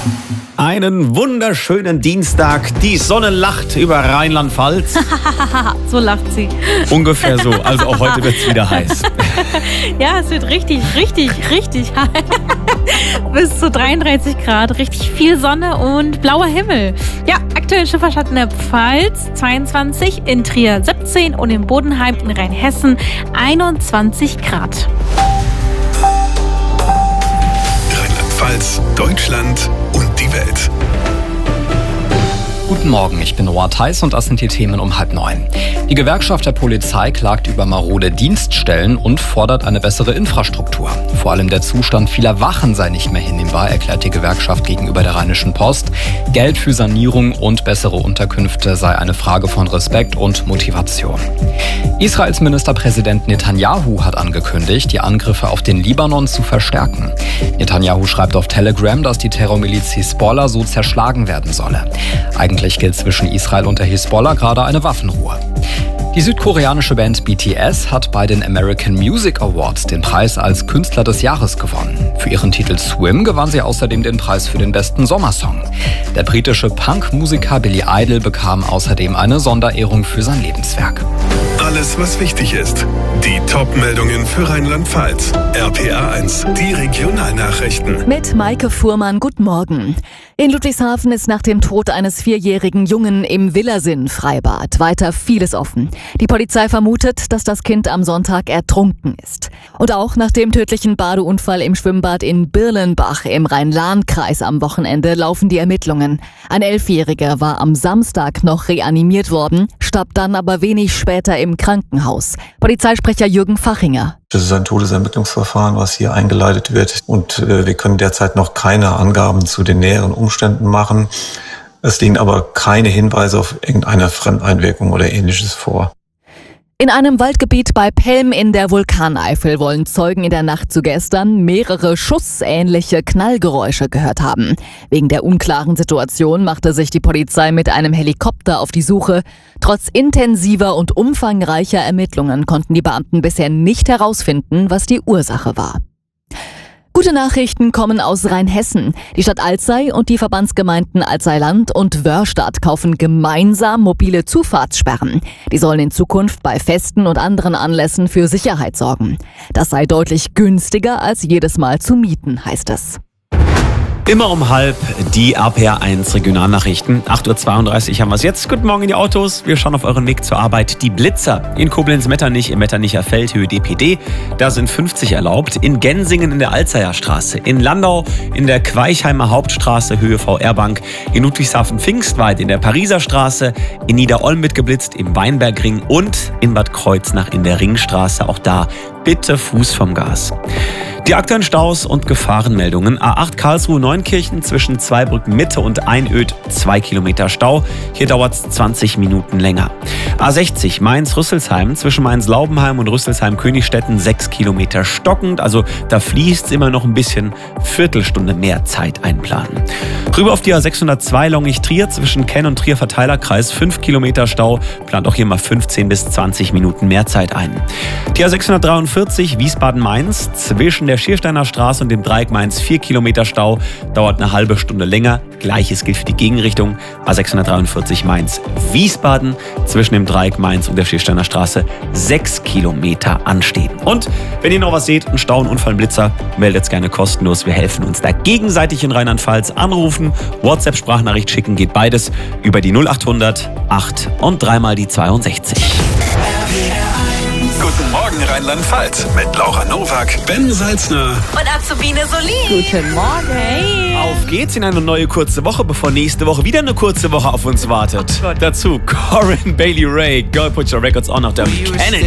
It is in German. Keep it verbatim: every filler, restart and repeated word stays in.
Einen wunderschönen Dienstag. Die Sonne lacht über Rheinland-Pfalz. So lacht sie. Ungefähr so. Also auch heute wird es wieder heiß. Ja, es wird richtig, richtig, richtig heiß. Bis zu dreiunddreißig Grad. Richtig viel Sonne und blauer Himmel. Ja, aktuell in Schifferstadt in der Pfalz zweiundzwanzig, in Trier siebzehn und in Bodenheim in Rheinhessen einundzwanzig Grad. Rheinland-Pfalz, Deutschland und die Welt. Guten Morgen, ich bin Noah Theis und das sind die Themen um halb neun. Die Gewerkschaft der Polizei klagt über marode Dienststellen und fordert eine bessere Infrastruktur. Vor allem der Zustand vieler Wachen sei nicht mehr hinnehmbar, erklärt die Gewerkschaft gegenüber der Rheinischen Post. Geld für Sanierung und bessere Unterkünfte sei eine Frage von Respekt und Motivation. Israels Ministerpräsident Netanyahu hat angekündigt, die Angriffe auf den Libanon zu verstärken. Netanyahu schreibt auf Telegram, dass die Terrormiliz Hisbollah so zerschlagen werden solle. Eigentlich gilt zwischen Israel und der Hisbollah gerade eine Waffenruhe. Die südkoreanische Band B T S hat bei den American Music Awards den Preis als Künstler des Jahres gewonnen. Für ihren Titel Swim gewann sie außerdem den Preis für den besten Sommersong. Der britische Punk-Musiker Billy Idol bekam außerdem eine Sonderehrung für sein Lebenswerk. Alles, was wichtig ist. Die Top-Meldungen für Rheinland-Pfalz. R P A eins, die Regionalnachrichten. Mit Maike Fuhrmann, guten Morgen. In Ludwigshafen ist nach dem Tod eines vierjährigen Jungen im Villersinn-Freibad weiter vieles offen. Die Polizei vermutet, dass das Kind am Sonntag ertrunken ist. Und auch nach dem tödlichen Badeunfall im Schwimmbad in Birlenbach im Rhein-Lahn-Kreis am Wochenende laufen die Ermittlungen. Ein Elfjähriger war am Samstag noch reanimiert worden, starb dann aber wenig später im Krankenhaus. Polizeisprecher Jürgen Fachinger. Das ist ein Todesermittlungsverfahren, was hier eingeleitet wird. Und äh, wir können derzeit noch keine Angaben zu den näheren Umständen machen. Es liegen aber keine Hinweise auf irgendeine Fremdeinwirkung oder Ähnliches vor. In einem Waldgebiet bei Pelm in der Vulkaneifel wollen Zeugen in der Nacht zu gestern mehrere schussähnliche Knallgeräusche gehört haben. Wegen der unklaren Situation machte sich die Polizei mit einem Helikopter auf die Suche. Trotz intensiver und umfangreicher Ermittlungen konnten die Beamten bisher nicht herausfinden, was die Ursache war. Gute Nachrichten kommen aus Rheinhessen. Die Stadt Alzey und die Verbandsgemeinden Alzeyland und Wörrstadt kaufen gemeinsam mobile Zufahrtssperren. Die sollen in Zukunft bei Festen und anderen Anlässen für Sicherheit sorgen. Das sei deutlich günstiger als jedes Mal zu mieten, heißt es. Immer um halb die R P A eins Regionalnachrichten. acht Uhr zweiunddreißig haben wir es jetzt. Guten Morgen in die Autos. Wir schauen auf euren Weg zur Arbeit. Die Blitzer in Koblenz-Metternich im Metternicher Feld, Höhe D P D. Da sind fünfzig erlaubt. In Gensingen in der Alzeyer Straße. In Landau in der Queichheimer Hauptstraße, Höhe V R-Bank. In Ludwigshafen-Pfingstweit in der Pariser Straße. In Niederolm wird geblitzt, im Weinbergring und in Bad Kreuznach in der Ringstraße. Auch da bitte Fuß vom Gas. Die aktuellen Staus und Gefahrenmeldungen. A acht Karlsruhe Neunkirchen zwischen Zweibrücken Mitte und Einöd zwei Kilometer Stau. Hier dauert es zwanzig Minuten länger. A sechzig Mainz-Rüsselsheim zwischen Mainz-Laubenheim und Rüsselsheim-Königstetten sechs Kilometer stockend. Also da fließt immer noch ein bisschen, Viertelstunde mehr Zeit einplanen. Rüber auf die A sechshundertzwei Longich-Trier zwischen Kenn und Trier Verteilerkreis fünf Kilometer Stau. Plant auch hier mal fünfzehn bis zwanzig Minuten mehr Zeit ein. Die A sechshundertdreiundvierzig Wiesbaden-Mainz zwischen der Schiersteiner Straße und dem Dreieck Mainz vier Kilometer Stau, dauert eine halbe Stunde länger. Gleiches gilt für die Gegenrichtung. A sechshundertdreiundvierzig Mainz-Wiesbaden zwischen dem Dreieck Mainz und der Schiersteiner Straße sechs Kilometer anstehen. Und wenn ihr noch was seht, einen Stau, einen Unfall, einen Blitzer, meldet es gerne kostenlos. Wir helfen uns da gegenseitig in Rheinland-Pfalz. Anrufen, WhatsApp-Sprachnachricht schicken, geht beides über die null achthundert acht und dreimal die zweiundsechzig. Guten Morgen Rheinland-Pfalz mit Laura Nowak, Ben Salzner Und Azubine Solin. Guten Morgen. Hey. Auf geht's in eine neue kurze Woche, bevor nächste Woche wieder eine kurze Woche auf uns wartet. Dazu Corinne Bailey Ray, Girl Put Your Records On auf der Canon.